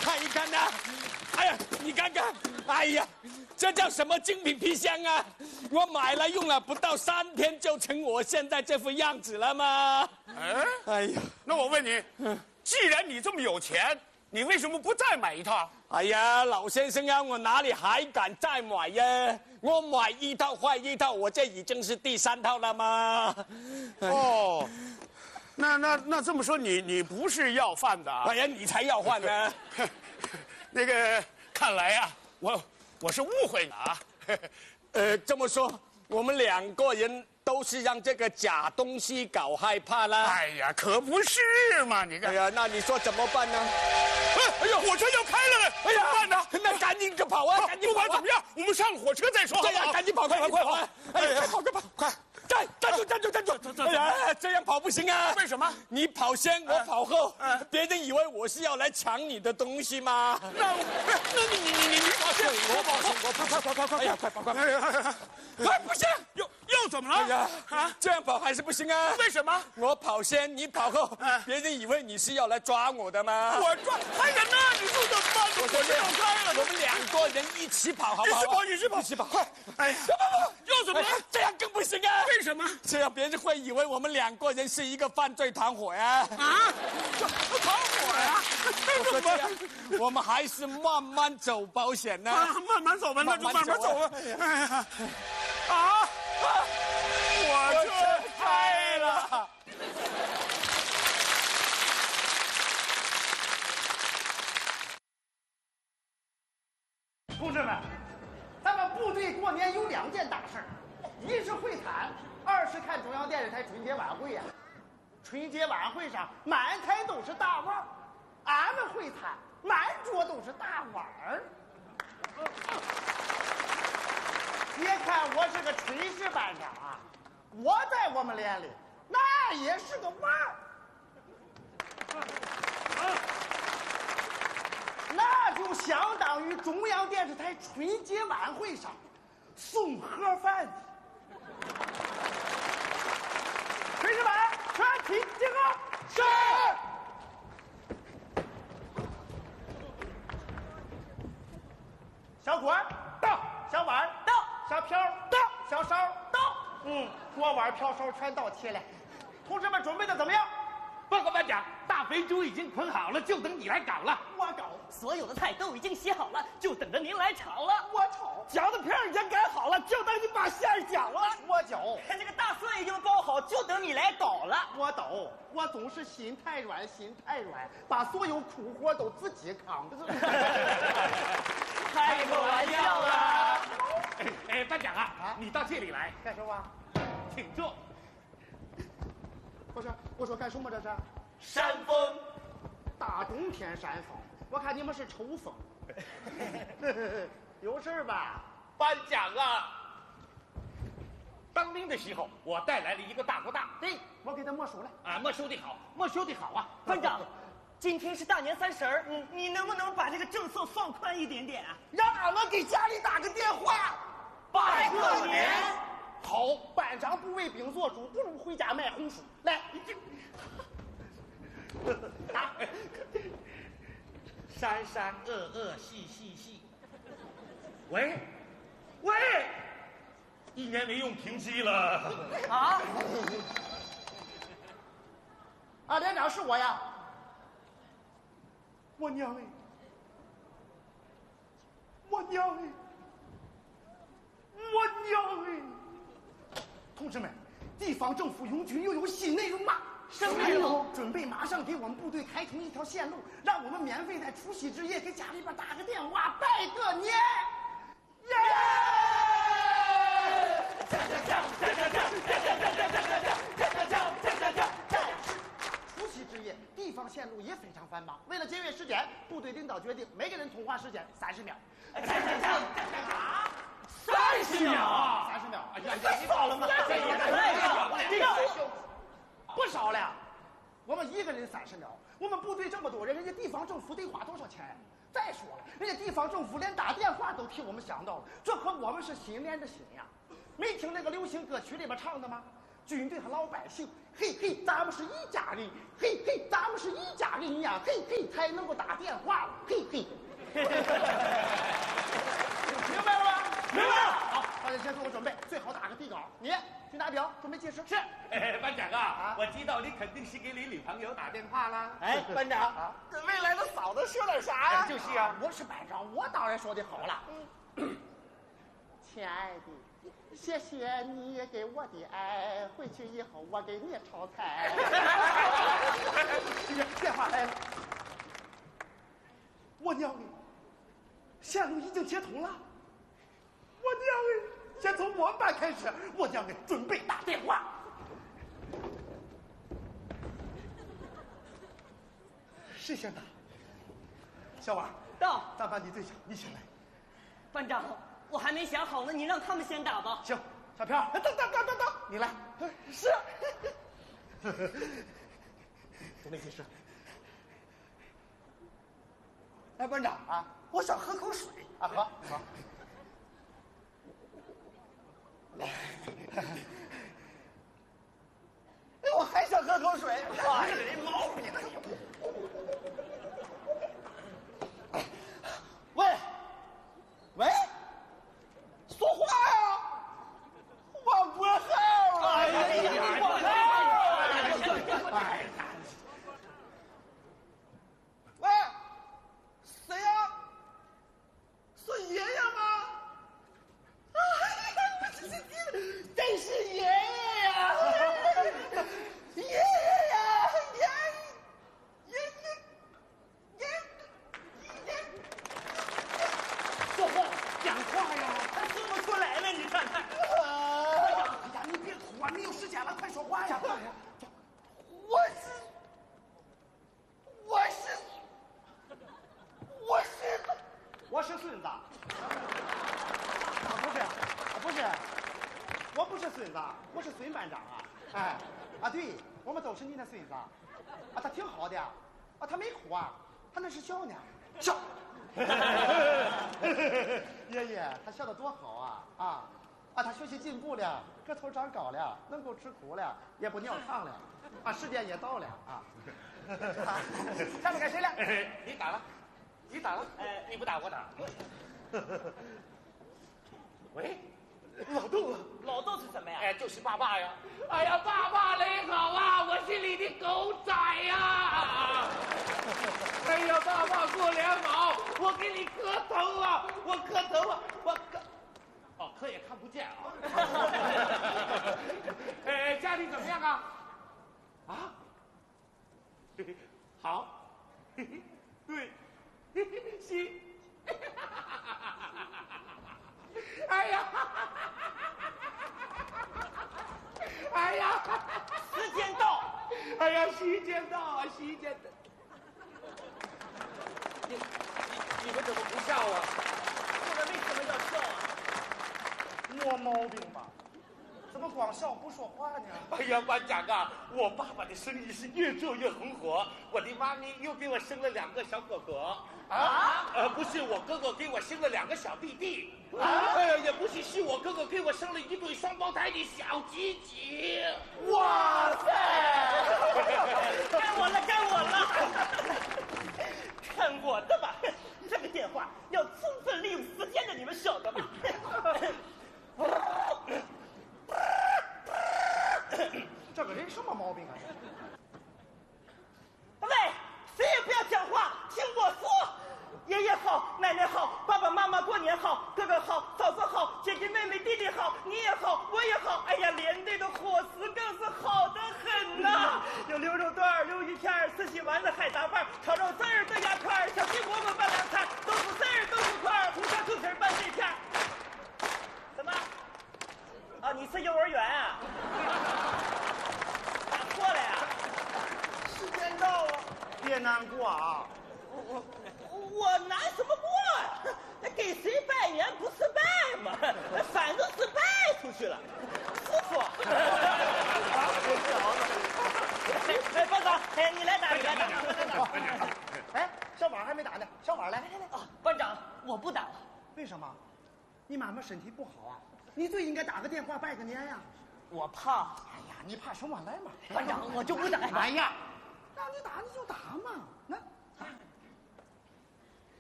看一看呐！哎呀，你看看，哎呀，这叫什么精品皮箱啊？我买了用了不到3天就成我现在这副样子了吗？哎呀， 那我问你，既然你这么有钱，你为什么不再买一套？ 哎呀，老先生啊，我哪里还敢再买呀？我买一套坏一套，我这已经是第3套了吗？ 哦。那这么说，你不是要饭的啊？ 哎呀，你才要饭呢！ 那个，看来呀，我是误会了啊。 这么说，我们2个人都是让这个假东西搞害怕啦。 哎呀，可不是嘛！你看， 哎呀，那你说怎么办呢？ 哎呦，火车要开了嘞！ 哎呀， 怎么办呢？ 那赶紧就跑啊！赶紧不跑啊！ 管怎么样，我们上火车再说，好不好？ 赶紧跑，快跑！哎呀，快跑！快！站住！哎呀，这样跑不行啊！ 为什么？ 你跑先，我跑后，别人以为我是要来抢你的东西吗？ 那你跑先，我跑后， 快！哎呀，快跑！快不行！ 又怎么了？ 哎呀，这样跑还是不行啊！ 为什么？ 我跑先，你跑后，别人以为你是要来抓我的吗？ 我抓！哎呀，那你说怎么办？火车要开了， 我们2个人一起跑，好不好？ 一起跑！快！哎呀，又怎么了？ 这样更不行啊！ 为什么？ 这样别人会以为我们2个人是一个犯罪团伙呀！ 团伙呀！ 我说这样，我们还是慢慢走保险呢。 慢慢走吧，那就慢慢走吧。哎呀，火车开了。 同志们，咱们部队过年有2件大事儿，一是会餐，2是看中央电视台春节晚会呀。春节晚会上满台都是大腕儿，俺们会餐满桌都是大碗儿。别看我是个炊事班长啊，我在我们连里那也是个腕儿。那就相当于中央电视台春节晚会上送盒饭的。炊事班全体集合。是。小锅到，小碗到，小瓢到，小勺到。锅碗瓢勺全到齐了。同志们准备的怎么样？ 报告班长，大肥猪已经捆好了，就等你来搞了。 我搞。 所有的菜都已经洗好了，就等着您来炒了。 我炒。 饺子皮已经擀好了，就等你把馅儿搅了。 我搅。 这个大蒜已经包好，就等你来捣了。 我捣。我总是心太软，把所有苦活都自己扛。 开个玩笑啦！ 班长啊，你到这里来干什么？ 请坐。 我说干什么这是？ 扇风。 大冬天扇风，我看你们是抽风。有事吧？ 班长啊，当兵的时候我带来了一个大哥大， 对，我给他没收了。 没收的好啊。 班长，今天是大年30，你能不能把这个政策放宽一点点啊？ 让俺们给家里打个电话， 拜个年。 好，班长不为兵做主，不如回家卖红薯。来， 打。山山恶恶细细细。喂，1年没用平息了。 连长是我呀。我娘哎！同志们，地方政府拥军又有新内容了。 什么内容？ 准备马上给我们部队开通一条线路，让我们免费在除夕之夜给家里边打个电话，拜个年。耶！除夕之夜，地方线路也非常繁忙。为了节约时间，部队领导决定每个人通话时间30秒。 啊 30秒 ！30秒！ 哎呀，你少了吗？ 不少了。我们一个人30秒，我们部队这么多人，人家地方政府得花多少钱？再说了，人家地方政府连打电话都替我们想到了，这和我们是心连着心呀。没听那个流行歌曲里边唱的吗？ 军队和老百姓，嘿嘿，咱们是一家人，嘿嘿，咱们是一家人呀，嘿嘿，才能够打电话了，嘿嘿。明白了吗？ 明白了。 好，大家先做个准备，最好打个底稿。你去拿表，准备计时。 是，班长啊，我知道你肯定是给你女朋友打电话啦。 哎，班长，跟未来的嫂子说点啥呀？ 就是啊， 我是班长，我当然说的好了。亲爱的，谢谢你给我的爱，回去以后我给你炒菜。电话来了，我娘的，线路已经接通了。我娘哎，先从我们班开始，我娘哎，准备打电话。谁先打？小王， 到。 咱班你最小，你先来。 班长，我还没想好呢，你让他们先打吧。 行，小飘，等，你来。是。准备计时。哎，班长啊，我想喝口水啊，喝。来，哎，我还想喝口水。哎，毛病呢！喂，说话呀！我不好了。哎呀，我好。哎呀，喂，谁呀？是爷爷吗？真是爷爷呀！爷爷呀！说话，讲话呀！ 他说不出来了，你看看。 哎呀，你别哭啊，没有时间了，快说话呀！讲话呀！我是孙子。不是，我不是孙子，我是孙班长啊！哎，啊对，我们都是你的孙子啊，他挺好的啊，他没哭啊，他那是笑呢，笑。爷爷，他笑得多好啊！他学习进步了，个头长高了，能够吃苦了，也不尿炕了，时间也到了啊！下面该谁了？ 你打了，你不打我打。喂， 老豆是什么呀？ 哎，就是爸爸呀！哎呀，爸爸你好啊，我是你的狗仔呀！哎呀，爸爸过年好，我给你磕头啊，我磕。哦，磕也看不见啊。家里怎么样啊？啊？好。对。行。哎呀！ 时间到！ 哎呀，时间到啊！你们怎么不笑啊？ 我们为什么要笑啊？ 没毛病吧？怎么光笑不说话呢？ 哎呀，班长啊，我爸爸的生意是越做越红火，我的妈咪又给我生了2个小哥哥。不是我哥哥给我生了2个小弟弟。也不是，是我哥哥给我生了1对双胞胎的小鸡鸡。 哇塞！ 该我了！看我的吧！这个电话要充分利用时间的，你们晓得吧？ 这个人什么毛病啊？ 喂，谁也不要讲话，听我说。爷爷好，奶奶好，爸爸妈妈过年好，哥哥好，嫂子好，姐姐妹妹弟弟好，你也好，我也好。哎呀，连队的伙食更是好得很呐！有牛肉段、鱿鱼片、四喜丸子、海杂饭、炒肉丝儿、豆芽块、小鸡饽饽拌凉菜、豆腐丝儿、豆腐块、红烧猪蹄拌碎片。什么？啊，你是幼儿园啊？打错了呀！ 时间到了，别难过啊！ 我难什么过啊？给谁拜年不是拜吗？反正是拜出去了，师傅。哎，班长，哎，你来打。哎， 小王还没打呢，小王来。 啊，班长，我不打了。 为什么？你妈妈身体不好啊，你最应该打个电话拜个年呀。 我怕。 哎呀， 你怕什么来嘛？ 班长，我就不打。 哎呀，让你打你就打嘛。那，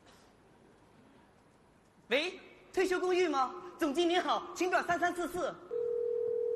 喂，退休公寓吗？总经理好，请转3344。